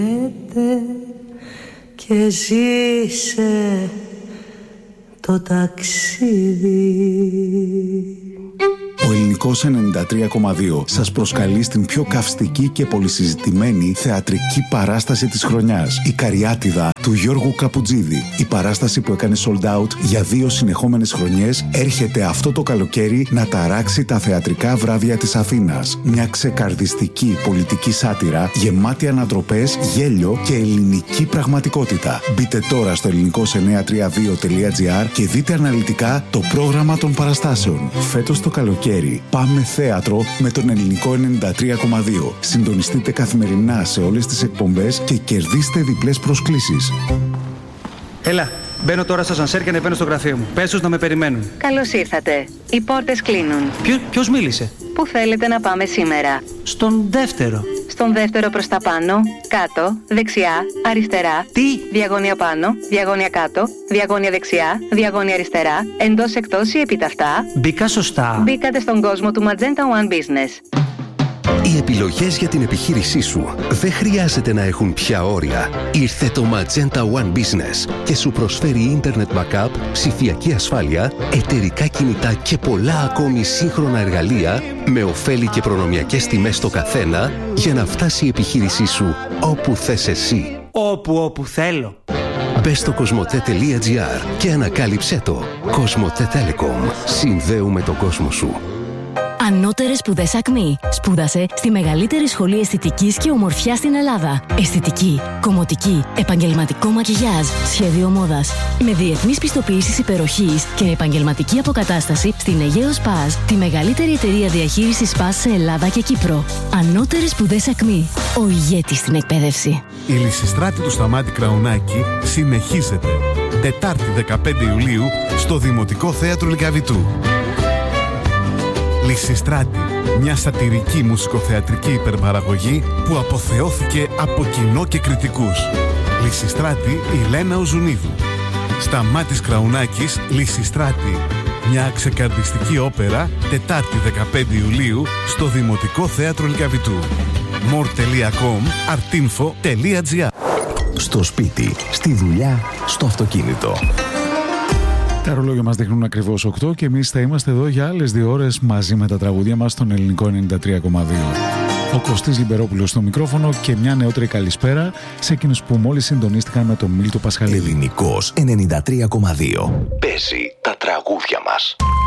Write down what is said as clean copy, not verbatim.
Και ζήσε το ταξίδι. Ο Ελληνικός 93,2 σας προσκαλεί στην πιο καυστική και πολυσυζητημένη θεατρική παράσταση της χρονιάς. Η Καριάτιδα του Γιώργου Καπουτζίδη. Η παράσταση που έκανε sold out για 2 συνεχόμενες χρονιές έρχεται αυτό το καλοκαίρι να ταράξει τα θεατρικά βράδια της Αθήνας. Μια ξεκαρδιστική πολιτική σάτυρα γεμάτη ανατροπές, γέλιο και ελληνική πραγματικότητα. Μπείτε τώρα στο ελληνικός932.gr και δείτε αναλυτικά το πρόγραμμα των παραστάσεων. Φέτος το καλοκαίρι πάμε θέατρο με τον Ελληνικό 93,2. Συντονιστείτε καθημερινά σε όλες τις εκπομπές και κερδίστε διπλές προσκλήσεις. Έλα, μπαίνω τώρα στο ασανσέρ και ανεβαίνω στο γραφείο μου. Πες τους να με περιμένουν. Καλώς ήρθατε. Οι πόρτες κλείνουν. Ποιος μίλησε? Πού θέλετε να πάμε σήμερα? Στον δεύτερο. Στον δεύτερο προς τα πάνω, κάτω, δεξιά, αριστερά. Τι? Διαγώνια πάνω, διαγώνια κάτω, διαγώνια δεξιά, διαγώνια αριστερά, εντός εκτός ή επιταυτά. Μπήκα σωστά? Μπήκατε στον κόσμο του Magenta One Business. Οι επιλογές για την επιχείρησή σου δεν χρειάζεται να έχουν πια όρια. Ήρθε το Magenta One Business και σου προσφέρει Internet Backup, ψηφιακή ασφάλεια, εταιρικά κινητά και πολλά ακόμη σύγχρονα εργαλεία με ωφέλη και προνομιακές τιμές στο καθένα για να φτάσει η επιχείρησή σου όπου θες εσύ. Όπου θέλω. Μπες στο κοσμοτέ.gr και ανακάλυψέ το. Κοσμοτέ Telecom. Συνδέουμε τον κόσμο σου. Ανώτερες σπουδές Ακμή. Σπούδασε στη μεγαλύτερη σχολή αισθητικής και ομορφιάς στην Ελλάδα. Αισθητική, κομμωτική, επαγγελματικό μακιγιάζ, σχέδιο μόδας. Με διεθνείς πιστοποιήσεις υπεροχής και επαγγελματική αποκατάσταση στην Αιγαίο Σπας, τη μεγαλύτερη εταιρεία διαχείρισης σπας σε Ελλάδα και Κύπρο. Ανώτερες σπουδές Ακμή. Ο ηγέτης στην εκπαίδευση. Η Λυσιστράτη του Σταμάτη Κραουνάκη συνεχίζεται. Τετάρτη 15 Ιουλίου στο Δημοτικό Θέατρο Λυκαβητού. Λυσιστράτη, μια σατυρική μουσικοθεατρική υπερπαραγωγή που αποθεώθηκε από κοινό και κριτικούς. Λυσιστράτη, η Λένα Οζουνίδου. Σταμάτης Κραουνάκης, Λυσιστράτη. Μια ξεκαρδιστική όπερα, Τετάρτη 15 Ιουλίου στο Δημοτικό Θέατρο Λυκαβητού. more.com, artinfo.gr. Στο σπίτι, στη δουλειά, στο αυτοκίνητο. Τα ρολόγια μας δείχνουν ακριβώς 8 και εμείς θα είμαστε εδώ για άλλες 2 ώρες μαζί με τα τραγούδια μας στον Ελληνικό 93,2. Ο Κωστής Λιμπερόπουλος στο μικρόφωνο και μια νεότερη καλησπέρα σε εκείνους που μόλις συντονίστηκαν με τον Μίλτο Πασχαλίδη. Ελληνικός 93,2. Παίζει τα τραγούδια μας.